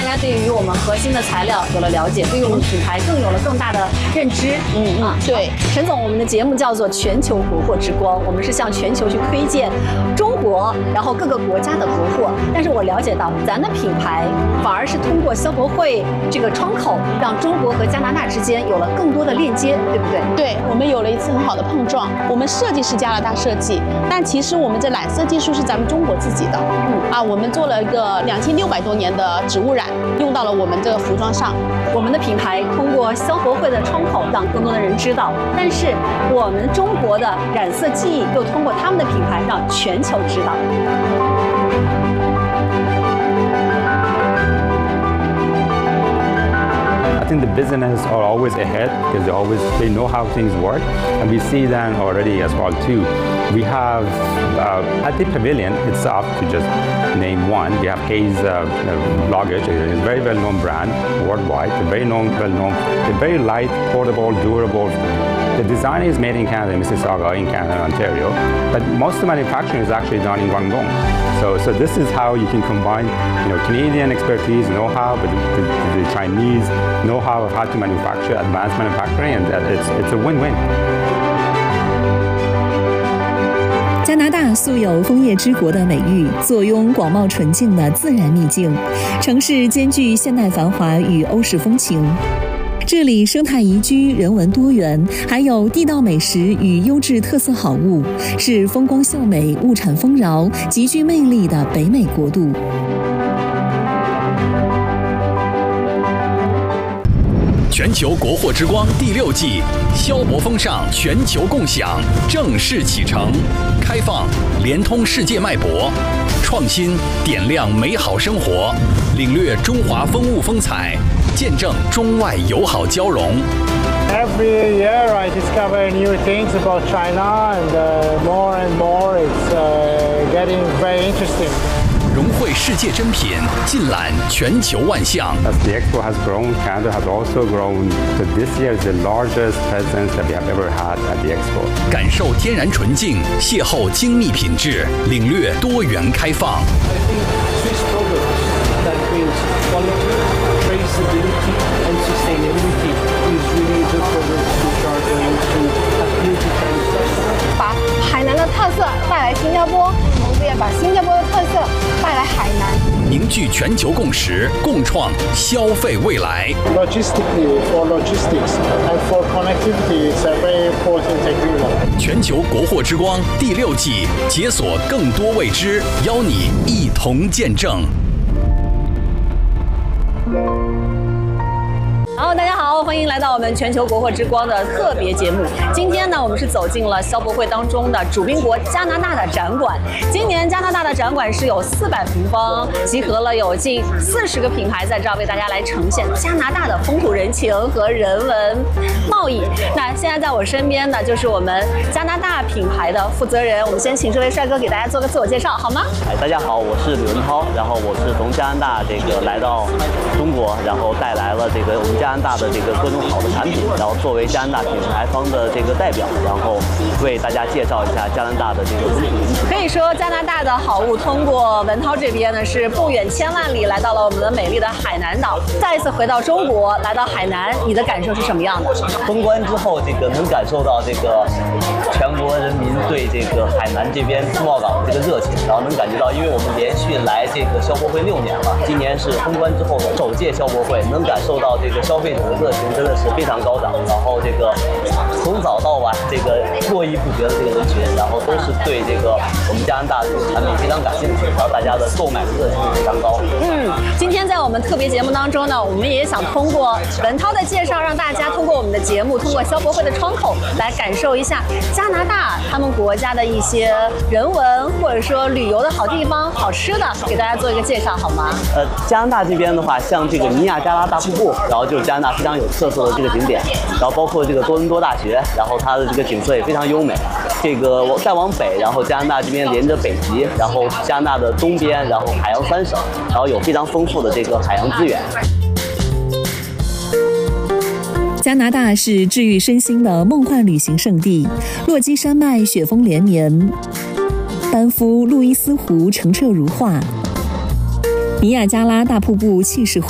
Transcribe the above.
该对于我们核心的材料有了了解，对于我们品牌更有了更大的认知。 对， 陈总，我们的节目叫做全球国货之光，我们是向全球去推荐中国，然后各个国家的国货。但是我了解到，咱的品牌反而是通过消博会这个窗口，让中国和加拿大之间有了更多的链接，对不对？ 对，我们有了一次很好的碰撞。我们设计是加拿大设计，但其实我们这染色技术是咱们中国自己的。我们做了一个2600多年的植物染，用到了我们这个服装上。 我们的品牌通过消博会的窗口，让更多的人知道。但是我们中国的染色技艺又通过他们的品牌，让全球知道。 I think the business are always ahead because they know how things work, and we see that already as well too. We have at the pavilion itself, to just name one, we have Hayes luggage. It's a very well-known brand worldwide. They're very well-known. They're very light, portable, durable. The design is made in Canada, Mississauga, in Canada, Ontario, but most of the manufacturing is actually done in Guangdong. So this is how you can combine, Canadian expertise, know-how, with the Chinese know-how of how to manufacture, advanced manufacturing, and it's a win-win. 加拿大素有枫叶之国的美誉，坐拥广袤纯净的自然秘境，城市兼具现代繁华与欧式风情。这里生态宜居，人文多元，还有地道美食与优质特色好物，是风光秀美、物产丰饶、极具魅力的北美国度。 全球国货之光第6季，消博风尚全球共享正式启程，开放连通世界脉搏，创新点亮美好生活，领略中华风物风采，见证中外友好交融。 Every year I discover new things about China, and more and more it's getting very interesting. 融汇世界珍品，尽览全球万象。 As the expo has grown, Canada has also grown. So this year is the largest presence that we have ever had at the expo. 感受天然纯净，邂逅精密品质，领略多元开放。 I think Swiss products that brings quality, traceability, and sustainability is really the products which are going to appeal to Chinese customers. 把海南的特色带来新加坡，同时也把新加坡的特色带来海南， 凝聚全球共识，共创消费未来。 Logistically, for logistics and for connectivity, it's a very important agreement. 全球国货之光第6季，解锁更多未知，邀你一同见证。 Hello， 大家好，欢迎来到我们全球国货之光的特别节目。今天呢，我们是走进了消博会当中的主宾国加拿大的展馆。今年加拿大的展馆是有400平方，集合了有近40个品牌在这儿为大家来呈现加拿大的风土人情和人文贸易。那现在在我身边的就是我们加拿大品牌的负责人，我们先请这位帅哥给大家做个自我介绍，好吗？ 大家好，我是吕文涛，然后我是从加拿大来到中国，然后带来了我们加拿大的各种好的产品，然后作为加拿大品牌方的代表，然后为大家介绍一下加拿大的风土人情。 可以说加拿大的好物通过文涛这边呢是不远千万里来到了我们的美丽的海南岛。再一次回到中国，来到海南，你的感受是什么样的？ 封关之后，能感受到全国人民对海南这边自贸港的热情，然后能感觉到，因为我们连续来消博会6年了，今年是封关之后的首届消博会，能感受到消费者的热情真的是非常高涨，然后从早到晚络绎不绝的人群，然后都是对我们加拿大的产品非常感兴趣，然后大家的购买的热情非常高。 今天在我们特别节目当中呢，我们也想通过文涛的介绍，让大家通过我们的节目，通过消博会的窗口来感受一下加拿大他们国家的一些人文或者说旅游的好地方、好吃的，给大家做一个介绍好吗？ 加拿大这边的话，像尼亚加拉大瀑布，然后就是加拿大非常有特色的景点，然后包括多伦多大学，然后它的景色也非常优美。我再往北，然后加拿大这边连着北极，然后加拿大的东边，然后海洋3省，然后有非常丰富的海洋资源。 加拿大是治愈身心的梦幻旅行胜地，落基山脉雪峰连绵，班夫路易斯湖澄澈如画，尼亚加拉大瀑布气势